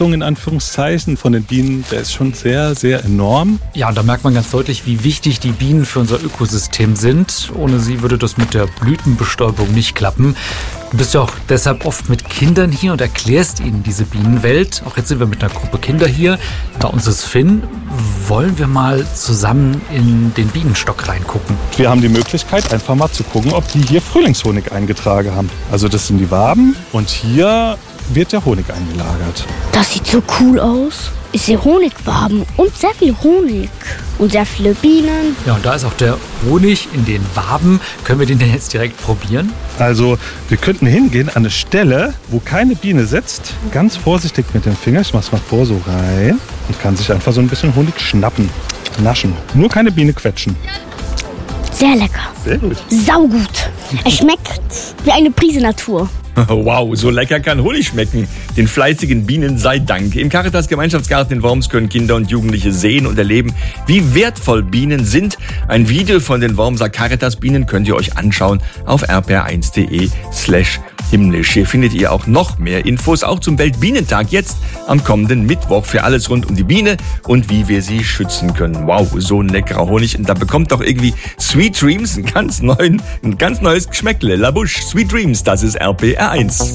in Anführungszeichen von den Bienen, der ist schon sehr, sehr enorm. Ja, und da merkt man ganz deutlich, wie wichtig die Bienen für unser Ökosystem sind. Ohne sie würde das mit der Blütenbestäubung nicht klappen. Du bist ja auch deshalb oft mit Kindern hier und erklärst ihnen diese Bienenwelt. Auch jetzt sind wir mit einer Gruppe Kinder hier. Bei uns ist Finn. Wollen wir mal zusammen in den Bienenstock reingucken? Wir haben die Möglichkeit, einfach mal zu gucken, ob die hier Frühlingshonig eingetragen haben. Also das sind die Waben und hier wird der Honig eingelagert. Das sieht so cool aus. Ich sehe Honigwaben und sehr viel Honig und sehr viele Bienen. Ja, und da ist auch der Honig in den Waben. Können wir den denn jetzt direkt probieren? Also wir könnten hingehen an eine Stelle, wo keine Biene sitzt. Ganz vorsichtig mit dem Finger, ich mach's mal vor, so rein. Und kann sich einfach so ein bisschen Honig schnappen, naschen. Nur keine Biene quetschen. Sehr lecker. Sehr gut. Saugut. Es schmeckt wie eine Prise Natur. Wow, so lecker kann Honig schmecken. Den fleißigen Bienen sei Dank. Im Caritas Gemeinschaftsgarten in Worms können Kinder und Jugendliche sehen und erleben, wie wertvoll Bienen sind. Ein Video von den Wormser Caritas Bienen könnt ihr euch anschauen auf rpr1.de/himmlisch. Hier findet ihr auch noch mehr Infos, auch zum Weltbienentag jetzt am kommenden Mittwoch für alles rund um die Biene und wie wir sie schützen können. Wow, so ein leckerer Honig. Und da bekommt doch irgendwie Sweet Dreams ein ganz neues Geschmäckle. La Bouche, Sweet Dreams, das ist RPR1.